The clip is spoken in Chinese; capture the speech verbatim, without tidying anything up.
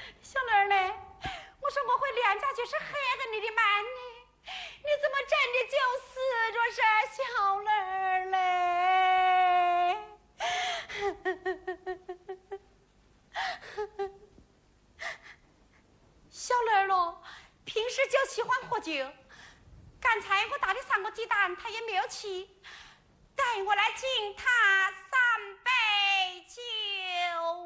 小乐儿嘞，我说我回娘家就是害着你的瞒呢，你怎么真的就死着是小乐儿嘞？小乐儿咯，平时就喜欢喝酒，刚才我打的三个鸡蛋他也没有吃，带我来敬他。